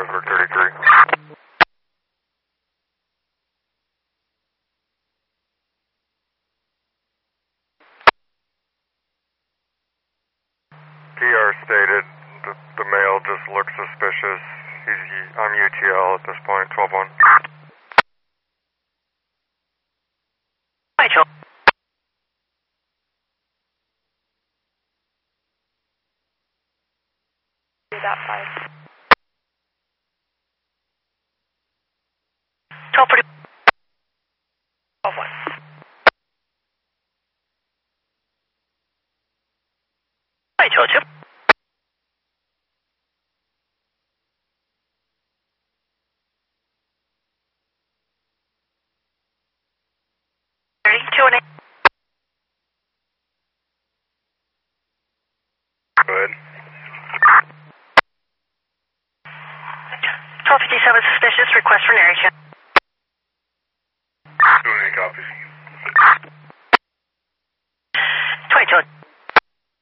over 33. PR stated the male just looks suspicious. I'm UTL at this point, 12-1. Hi, Joe. That 5. 1240. 12-1. Hi, Jojo. Two and 8. Go ahead. 1257 suspicious, request for narration. Doing any copies?